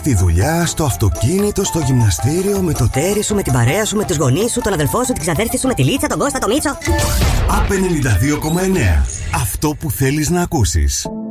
Στη δουλειά, στο αυτοκίνητο, στο γυμναστήριο, με το τέρι σου, με την παρέα σου, με τους γονείς σου, τον αδελφό σου, την ξαδέρφη σου, με τη Λίτσα, τον Κώστα, τον Μίτσο. ΑΠ 92,9. Αυτό που θέλεις να ακούσεις.